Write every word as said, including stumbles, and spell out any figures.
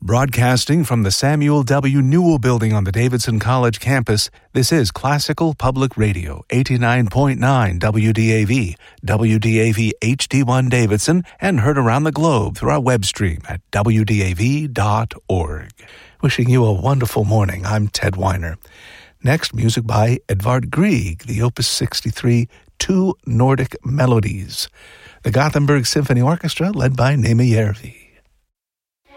Broadcasting from the Samuel W. Newell Building on the Davidson College campus, this is Classical Public Radio, eighty-nine point nine W D A V, W D A V H D one Davidson, and heard around the globe through our web stream at W D A V dot org. Wishing you a wonderful morning. I'm Ted Weiner. Next, music by Edvard Grieg, the Opus sixty-three, Two Nordic Melodies. The Gothenburg Symphony Orchestra, led by Nema Järvi.